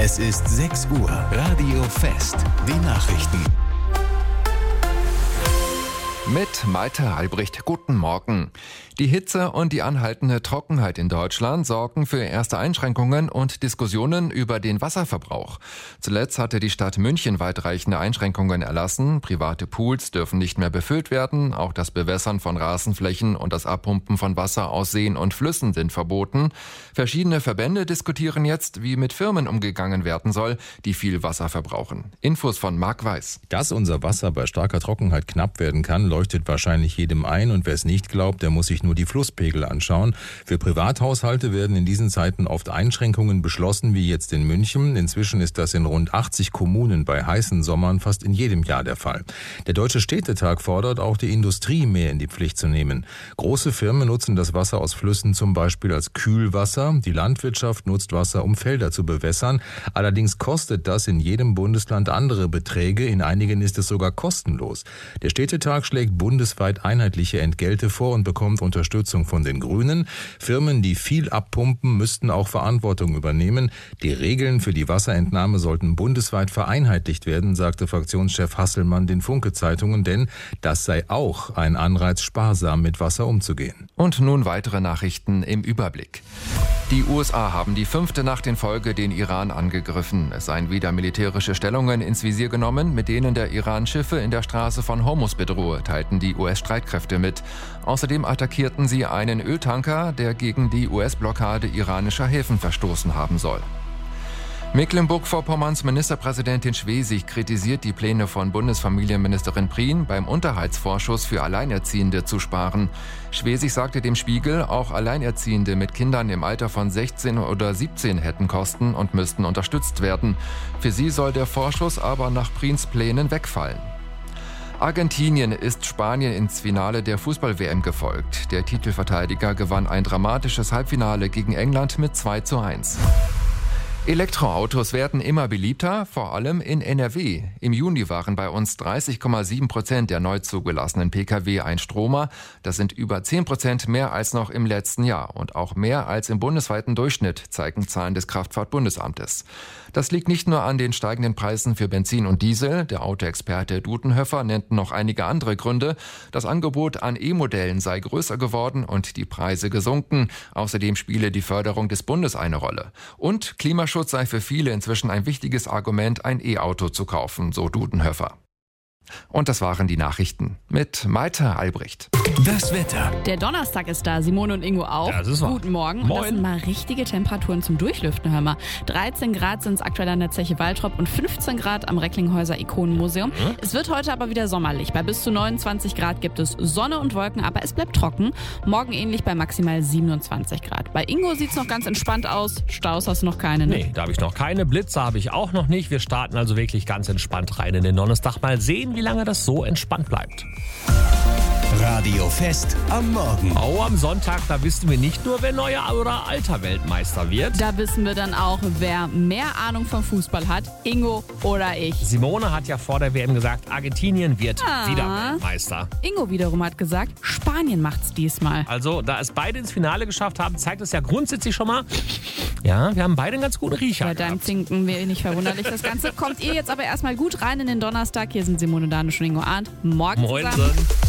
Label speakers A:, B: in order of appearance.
A: Es ist 6 Uhr. Radio Fest. Die Nachrichten.
B: Mit Malte Albrecht. Guten Morgen. Die Hitze und die anhaltende Trockenheit in Deutschland sorgen für erste Einschränkungen und Diskussionen über den Wasserverbrauch. Zuletzt hatte die Stadt München weitreichende Einschränkungen erlassen. Private Pools dürfen nicht mehr befüllt werden. Auch das Bewässern von Rasenflächen und das Abpumpen von Wasser aus Seen und Flüssen sind verboten. Verschiedene Verbände diskutieren jetzt, wie mit Firmen umgegangen werden soll, die viel Wasser verbrauchen. Infos von Marc Weiß.
C: Dass unser Wasser bei starker Trockenheit knapp werden kann, leuchtet wahrscheinlich jedem ein, und wer es nicht glaubt, der muss sich nur die Flusspegel anschauen. Für Privathaushalte werden in diesen Zeiten oft Einschränkungen beschlossen, wie jetzt in München. Inzwischen ist das in rund 80 Kommunen bei heißen Sommern fast in jedem Jahr der Fall. Der Deutsche Städtetag fordert auch die Industrie mehr in die Pflicht zu nehmen. Große Firmen nutzen das Wasser aus Flüssen zum Beispiel als Kühlwasser. Die Landwirtschaft nutzt Wasser, um Felder zu bewässern. Allerdings kostet das in jedem Bundesland andere Beträge. In einigen ist es sogar kostenlos. Der Städtetag schlägt bundesweit einheitliche Entgelte vor und bekommt Unterstützung von den Grünen. Firmen, die viel abpumpen, müssten auch Verantwortung übernehmen. Die Regeln für die Wasserentnahme sollten bundesweit vereinheitlicht werden, sagte Fraktionschef Hasselmann den Funke-Zeitungen, denn das sei auch ein Anreiz, sparsam mit Wasser umzugehen.
B: Und nun weitere Nachrichten im Überblick. Die USA haben die 5. Nacht in Folge den Iran angegriffen. Es seien wieder militärische Stellungen ins Visier genommen, mit denen der Iran Schiffe in der Straße von Hormuz bedrohe, teilten die US-Streitkräfte mit. Außerdem attackierten sie einen Öltanker, der gegen die US-Blockade iranischer Häfen verstoßen haben soll. Mecklenburg-Vorpommerns Ministerpräsidentin Schwesig kritisiert die Pläne von Bundesfamilienministerin Prien, beim Unterhaltsvorschuss für Alleinerziehende zu sparen. Schwesig sagte dem Spiegel, auch Alleinerziehende mit Kindern im Alter von 16 oder 17 hätten Kosten und müssten unterstützt werden. Für sie soll der Vorschuss aber nach Priens Plänen wegfallen. Argentinien ist Spanien ins Finale der Fußball-WM gefolgt. Der Titelverteidiger gewann ein dramatisches Halbfinale gegen England mit 2:1. Elektroautos werden immer beliebter, vor allem in NRW. Im Juni waren bei uns 30,7% der neu zugelassenen Pkw ein Stromer. Das sind über 10% mehr als noch im letzten Jahr und auch mehr als im bundesweiten Durchschnitt, zeigen Zahlen des Kraftfahrtbundesamtes. Das liegt nicht nur an den steigenden Preisen für Benzin und Diesel. Der Autoexperte Dudenhöfer nennt noch einige andere Gründe. Das Angebot an E-Modellen sei größer geworden und die Preise gesunken. Außerdem spiele die Förderung des Bundes eine Rolle. Und Klimaschutz sei für viele inzwischen ein wichtiges Argument, ein E-Auto zu kaufen, so Dudenhöfer. Und das waren die Nachrichten mit Malte Albrecht.
A: Das Wetter.
D: Der Donnerstag ist da, Simone und Ingo auch.
E: Ja, das ist wahr.
D: Guten Morgen.
E: Moin.
D: Und das sind mal richtige Temperaturen zum Durchlüften, hör mal. 13 Grad sind es aktuell an der Zeche Waltrop und 15 Grad am Recklinghäuser Ikonenmuseum. Es wird heute aber wieder sommerlich. Bei bis zu 29 Grad gibt es Sonne und Wolken, aber es bleibt trocken. Morgen ähnlich bei maximal 27 Grad. Bei Ingo sieht es noch ganz entspannt aus. Staus hast du noch keine, ne?
E: Nee, da habe ich noch keine. Blitze habe ich auch noch nicht. Wir starten also wirklich ganz entspannt rein in den Donnerstag. Mal sehen, wie lange das so entspannt bleibt.
A: Radio Fest am Morgen.
E: Oh, am Sonntag, da wissen wir nicht nur, wer neuer oder alter Weltmeister wird.
D: Da wissen wir dann auch, wer mehr Ahnung vom Fußball hat, Ingo oder ich.
E: Simone hat ja vor der WM gesagt, Argentinien wird wieder Weltmeister.
D: Ingo wiederum hat gesagt, Spanien macht's diesmal.
E: Also, da es beide ins Finale geschafft haben, zeigt es ja grundsätzlich schon mal, ja, wir haben beide einen ganz guten Riecher
D: Bei deinem
E: gehabt.
D: Zinken wenig verwunderlich. Das Ganze kommt ihr jetzt aber erstmal gut rein in den Donnerstag. Hier sind Simone Danisch und Ingo Arndt. Morgen
E: Moin.
D: zusammen.